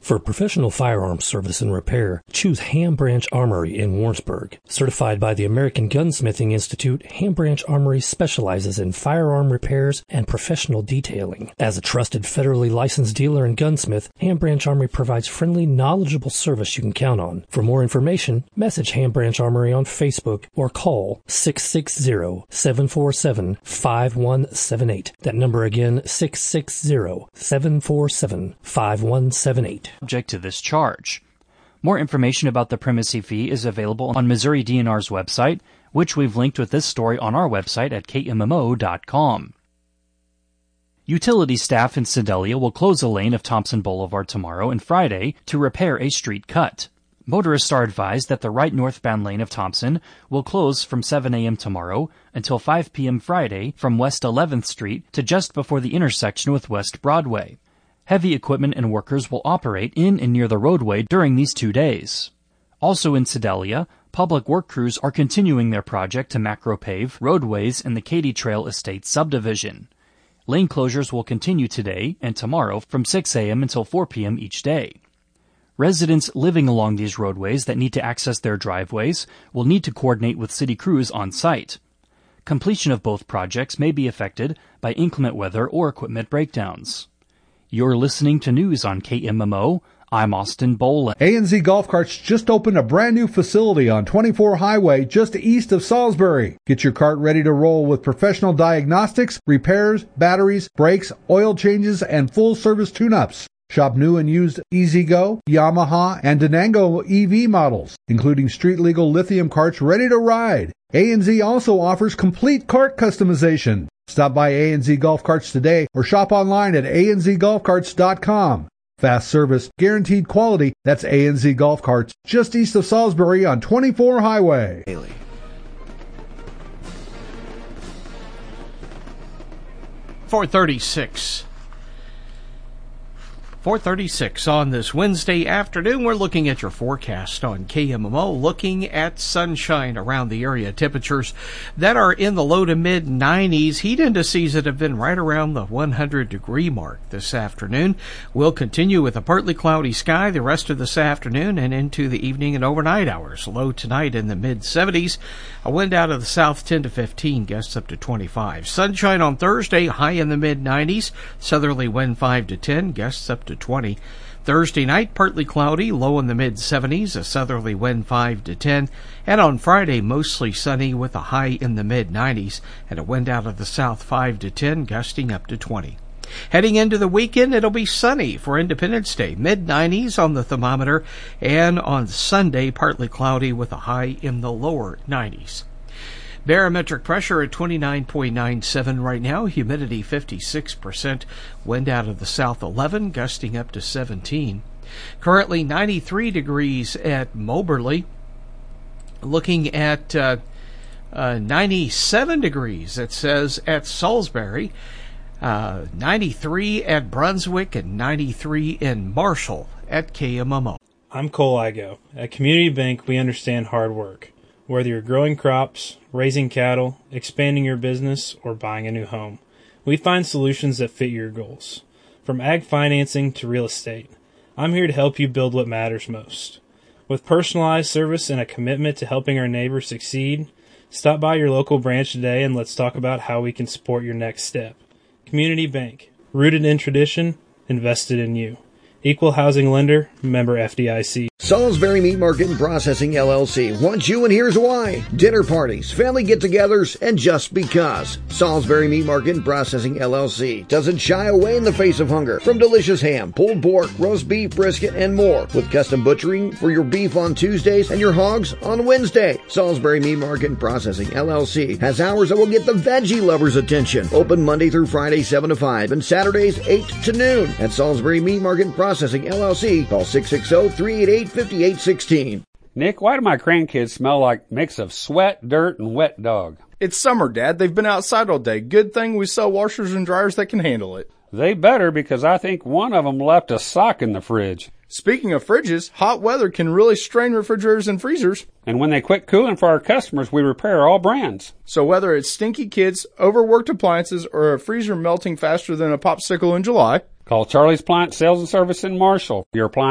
For professional firearms service and repair, choose Ham Branch Armory in Warrensburg. Certified by the American Gunsmithing Institute, Ham Branch Armory specializes in firearm repairs and professional detailing. As a trusted federally licensed dealer and gunsmith, Ham Branch Armory provides friendly, knowledgeable service you can count on. For more information, message Ham Branch Armory on Facebook or call 660-747-5178. That number again, 660-747-5178. Subject to this charge. More information about the primacy fee is available on Missouri DNR's website, which we've linked with this story on our website at kmmo.com. Utility staff in Sedalia will close a lane of Thompson Boulevard tomorrow and Friday to repair a street cut. Motorists are advised that the right northbound lane of Thompson will close from 7 a.m. tomorrow until 5 p.m. Friday from West 11th Street to just before the intersection with West Broadway. Heavy equipment and workers will operate in and near the roadway during these 2 days. Also in Sedalia, public work crews are continuing their project to macro-pave roadways in the Katy Trail Estate subdivision. Lane closures will continue today and tomorrow from 6 a.m. until 4 p.m. each day. Residents living along these roadways that need to access their driveways will need to coordinate with city crews on site. Completion of both projects may be affected by inclement weather or equipment breakdowns. You're listening to news on KMMO. I'm Austin Boland. A&Z Golf Carts just opened a brand new facility on 24 Highway just east of Salisbury. Get your cart ready to roll with professional diagnostics, repairs, batteries, brakes, oil changes, and full-service tune-ups. Shop new and used E-Z-Go, Yamaha, and Denango EV models, including street-legal lithium carts ready to ride. A&Z also offers complete cart customization. Stop by A&Z Golf Carts today or shop online at anzgolfcarts.com. Fast service, guaranteed quality. That's A&Z Golf Carts, just east of Salisbury on 24 Highway. 436 on this Wednesday afternoon. We're looking at your forecast on KMMO, looking at sunshine around the area. Temperatures that are in the low to mid 90s. Heat indices that have been right around the 100-degree mark this afternoon. We'll continue with a partly cloudy sky the rest of this afternoon and into the evening and overnight hours. Low tonight in the mid 70s. A wind out of the south 10 to 15, gusts up to 25. Sunshine on Thursday, high in the mid 90s. Southerly wind 5 to 10, gusts up to 20. Thursday night, partly cloudy, low in the mid-70s, a southerly wind 5 to 10. And on Friday, mostly sunny with a high in the mid-90s and a wind out of the south 5 to 10, gusting up to 20. Heading into the weekend, it'll be sunny for Independence Day, mid-90s on the thermometer, and on Sunday, partly cloudy with a high in the lower 90s. Barometric pressure at 29.97 right now, humidity 56%, wind out of the south 11, gusting up to 17. Currently 93 degrees at Moberly, looking at 97 degrees, it says, at Salisbury, 93 at Brunswick, and 93 in Marshall at KMMO. I'm Cole Igo. At Community Bank, we understand hard work. Whether you're growing crops, raising cattle, expanding your business, or buying a new home, we find solutions that fit your goals. From ag financing to real estate, I'm here to help you build what matters most. With personalized service and a commitment to helping our neighbors succeed, stop by your local branch today and let's talk about how we can support your next step. Community Bank, rooted in tradition, invested in you. Equal housing lender, member FDIC. Salisbury Meat Market and Processing LLC wants you, and here's why. Dinner parties, family get-togethers, and just because. Salisbury Meat Market and Processing LLC doesn't shy away in the face of hunger. From delicious ham, pulled pork, roast beef, brisket, and more. With custom butchering for your beef on Tuesdays and your hogs on Wednesday. Salisbury Meat Market and Processing LLC has hours that will get the veggie lovers' attention. Open Monday through Friday 7 to 5 and Saturdays 8 to noon. At Salisbury Meat Market and Processing LLC, call 660-388-5816. Nick, why do my grandkids smell like a mix of sweat, dirt, and wet dog? It's summer, Dad. They've been outside all day. Good thing we sell washers and dryers that can handle it. They better, because I think one of them left a sock in the fridge. Speaking of fridges, hot weather can really strain refrigerators and freezers. And when they quit cooling for our customers, we repair all brands. So whether it's stinky kids, overworked appliances, or a freezer melting faster than a popsicle in July, call Charlie's Appliance Sales and Service in Marshall. Your appliance